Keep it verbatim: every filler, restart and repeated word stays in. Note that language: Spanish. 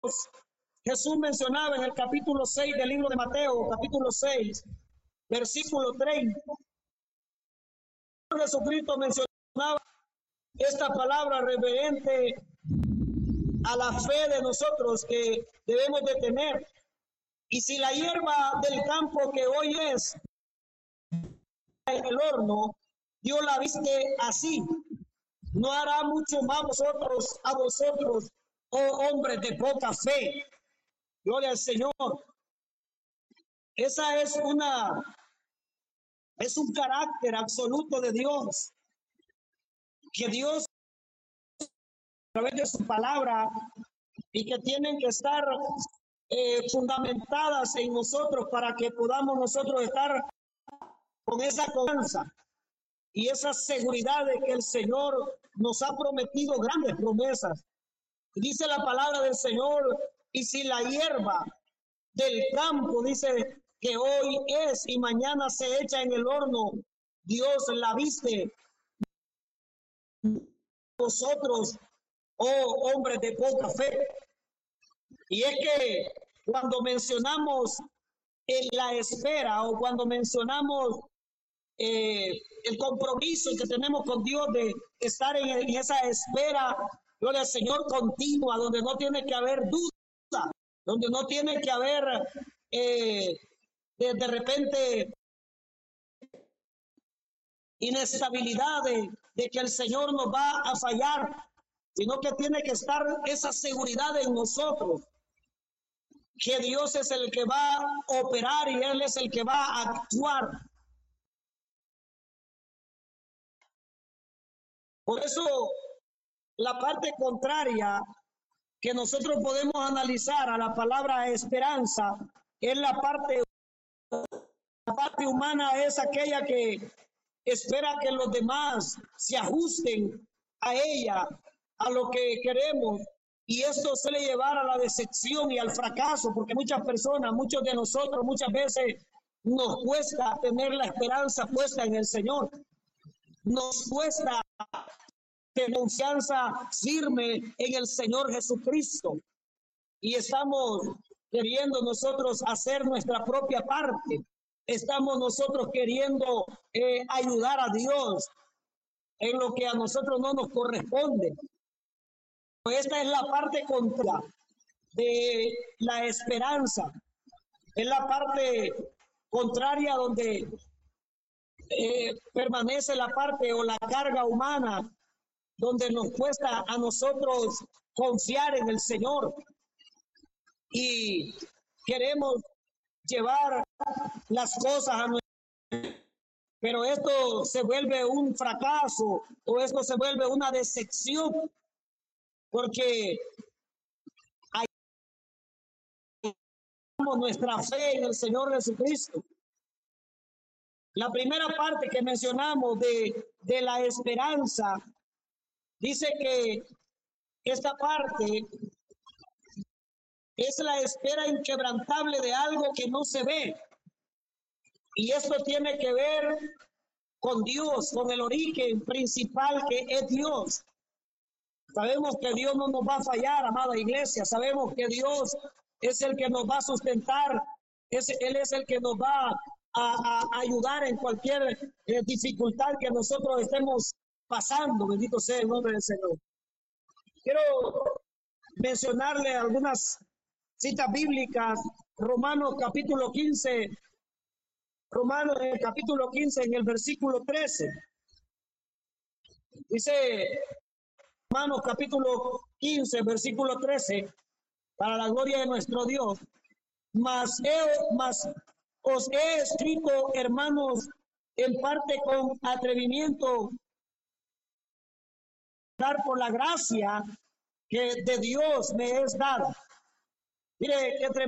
Jesús mencionaba en el capítulo seis del libro de Mateo, capítulo seis, versículo treinta. Jesucristo mencionaba esta palabra reverente a la fe de nosotros que debemos de tener. Y si la hierba del campo que hoy es en el horno, Dios la viste así, no hará mucho más vosotros a vosotros, oh hombres de poca fe. Gloria al Señor. Esa es una, es un carácter absoluto de Dios, que Dios a través de su palabra y que tienen que estar eh, fundamentadas en nosotros para que podamos nosotros estar con esa confianza y esa seguridad de que el Señor nos ha prometido grandes promesas. Y dice la palabra del Señor, y si la hierba del campo, dice que hoy es y mañana se echa en el horno, Dios la viste. Vosotros, oh hombres de poca fe. Y es que cuando mencionamos en la espera o cuando mencionamos eh, el compromiso que tenemos con Dios de estar en, en esa espera, gloria al Señor, continua, donde no tiene que haber duda, donde no tiene que haber eh, de, de repente inestabilidad de, de que el Señor nos va a fallar, sino que tiene que estar esa seguridad en nosotros, que Dios es el que va a operar y Él es el que va a actuar. Por eso, la parte contraria que nosotros podemos analizar a la palabra esperanza es la parte, la parte humana, es aquella que espera que los demás se ajusten a ella, a lo que queremos, y esto suele llevar a la decepción y al fracaso, porque muchas personas, muchos de nosotros, muchas veces nos cuesta tener la esperanza puesta en el Señor, nos cuesta tener confianza firme en el Señor Jesucristo, y estamos queriendo nosotros hacer nuestra propia parte. Estamos nosotros queriendo eh, ayudar a Dios en lo que a nosotros no nos corresponde. Esta es la parte contra de la esperanza. Es la parte contraria donde eh, permanece la parte o la carga humana, donde nos cuesta a nosotros confiar en el Señor y queremos llevar las cosas a nuestro, pero esto se vuelve un fracaso o esto se vuelve una decepción, porque hay nuestra fe en el Señor Jesucristo. La primera parte que mencionamos de, de la esperanza dice que esta parte es la espera inquebrantable de algo que no se ve. Y esto tiene que ver con Dios, con el origen principal que es Dios. Sabemos que Dios no nos va a fallar, amada iglesia. Sabemos que Dios es el que nos va a sustentar. Es, Él es el que nos va a, a ayudar en cualquier eh, dificultad que nosotros estemos pasando. Bendito sea el nombre del Señor. Quiero mencionarle algunas citas bíblicas. Romanos capítulo quince. Romanos en el capítulo quince, en el versículo trece. Dice Romanos capítulo quince, versículo trece, para la gloria de nuestro Dios. Mas, he, mas os he escrito, hermanos, en parte con atrevimiento, dar por la gracia que de Dios me es dada. Mire, qué tremendo.